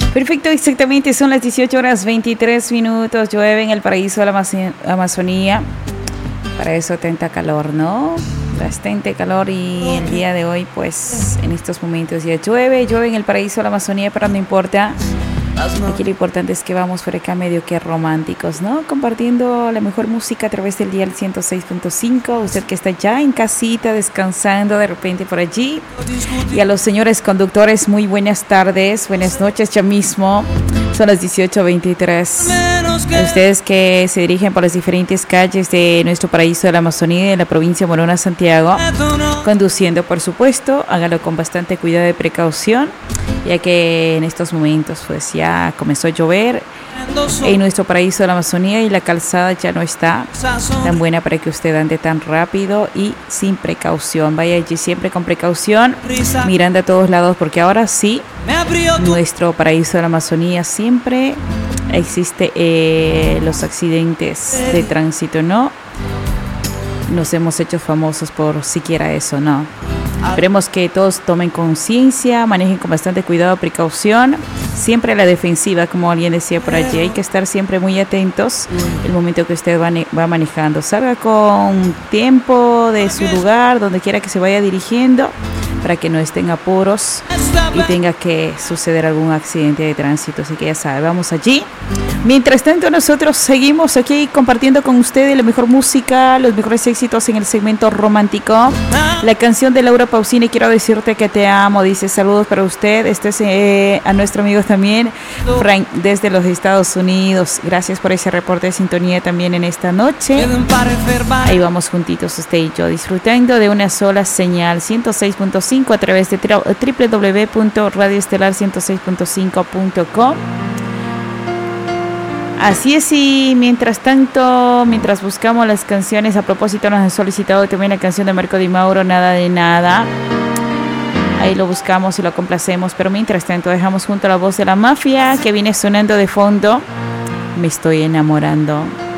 Perfecto, exactamente, son las 18 horas 23 minutos, llueve en el paraíso de la Amazonía, para eso tanta calor, ¿no? Bastante calor y el día de hoy, pues, en estos momentos ya llueve en el paraíso de la Amazonía, pero no importa. Aquí lo importante es que vamos por acá medio que románticos, ¿no? Compartiendo la mejor música a través del dial 106.5. Usted que está ya en casita, descansando de repente por allí. Y a los señores conductores, muy buenas tardes, buenas noches ya mismo. Son las 18:23. A ustedes que se dirigen por las diferentes calles de nuestro paraíso de la Amazonía y de la provincia de Morona, Santiago, conduciendo, por supuesto, hágalo con bastante cuidado y precaución, ya que en estos momentos pues ya comenzó a llover en nuestro paraíso de la Amazonía y la calzada ya no está tan buena para que usted ande tan rápido y sin precaución. Vaya allí siempre con precaución, mirando a todos lados, porque ahora sí, nuestro paraíso de la Amazonía siempre existe los accidentes de tránsito, ¿no? Nos hemos hecho famosos por siquiera eso, ¿no? Esperemos que todos tomen conciencia, manejen con bastante cuidado, precaución, siempre a la defensiva, como alguien decía por allí. Hay que estar siempre muy atentos el momento que usted va manejando. Salga con tiempo de su lugar, donde quiera que se vaya dirigiendo, para que no estén apuros y tenga que suceder algún accidente de tránsito. Así que ya sabe, vamos allí. Mientras tanto, nosotros seguimos aquí compartiendo con ustedes la mejor música, los mejores éxitos en el segmento romántico. La canción de Laura Pausini, Quiero decirte que te amo, dice saludos para usted. A nuestro amigo también, Frank, desde los Estados Unidos. Gracias por ese reporte de sintonía también en esta noche. Ahí vamos juntitos usted y yo, disfrutando de una sola señal, 106.5 a través de www.radioestelar106.5.com. Así es, y mientras tanto, mientras buscamos las canciones, a propósito nos han solicitado también la canción de Marco Di Mauro, Nada de Nada. Ahí lo buscamos y lo complacemos, pero mientras tanto dejamos junto a la voz de la mafia que viene sonando de fondo, Me estoy enamorando.